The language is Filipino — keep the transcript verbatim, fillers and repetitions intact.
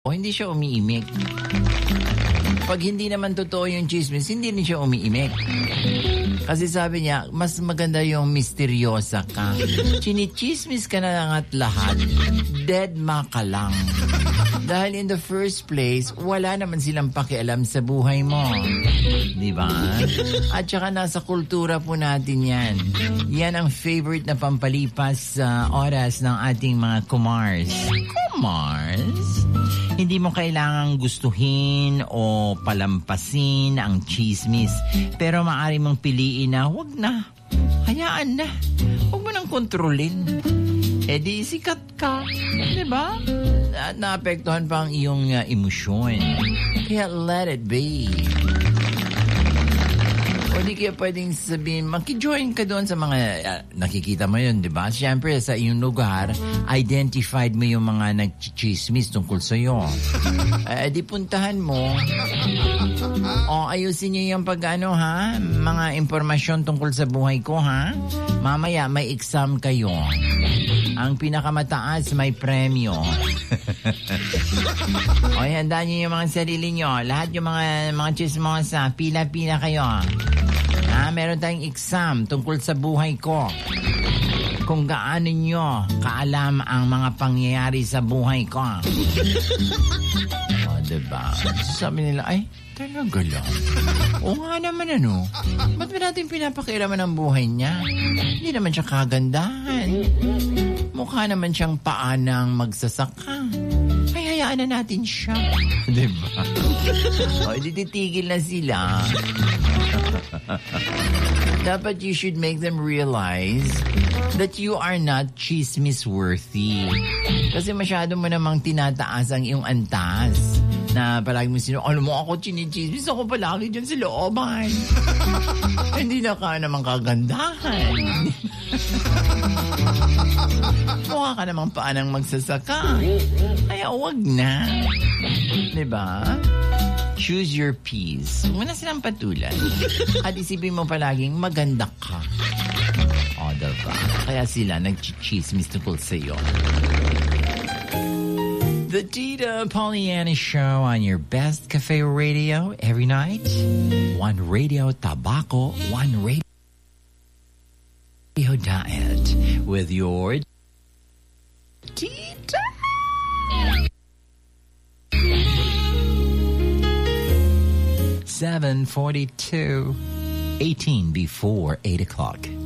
O hindi siya umiimik. Pag hindi naman totoo yung chismis, hindi rin siya umiimik. Kasi sabi niya, mas maganda yung misteryosa ka. Chinichismis ka na lang at lahat. Dead ma ka lang. Dahil in the first place, wala naman silang pakialam sa buhay mo. Diba? At saka nasa kultura po natin yan. Yan ang favorite na pampalipas sa uh, oras ng ating mga kumars. Kumars? Hindi mo kailangang gustuhin o palampasin ang chismis. Pero maaari mong piliin na huwag na. Hayaan na. Huwag mo nang kontrolin. E di sikat ka. Diba? At naapektuhan pa ang iyong uh, emosyon. Kaya let it be. O di kaya pwedeng sabihin, makijoin ka doon sa mga uh, nakikita mo yun, di ba? Siyempre, sa iyong lugar, identified mo yung mga nag-chismis tungkol sa'yo. Eh, di puntahan mo. O, ayusin niyo yung pag-ano, ha? Mga impormasyon tungkol sa buhay ko, ha? Mamaya, may exam kayo. Ang pinakamataas, may premyo. O, handa niyo yung mga sarili niyo. Lahat yung mga, mga chismosa, pila-pila kayo. Ah, meron tayong exam tungkol sa buhay ko. Kung gaano nyo kaalam ang mga pangyayari sa buhay ko. O, diba? Sabi nila, ay, talaga lang. O nga naman ano. Ba't ba natin pinapakialaman ang buhay niya? Hindi naman siya kagandahan. Mukha naman siyang paanang magsasaka. Ay, hayaan na natin siya. Diba? O, titigil na sila. Dapat you should make them realize that you are not chismis worthy. Kasi masyado mo namang tinataas ang iyong antas. Na palagi mo sino, alam mo ako chinichismis ako palagi dyan sa looban. Hindi na ka namang kagandahan. Mukha ka namang paanang magsasaka. Kaya wag na. Diba? Choose your peace. Huwag na silang patulan. At isipin mo palaging maganda ka. O, diba? Kaya sila nag-chismis tungkol sa'yo. The Tita Pollyanna Show on your best cafe radio every night. One radio tabaco, one radio diet with your Tita. seven forty-two, eighteen before eight o'clock.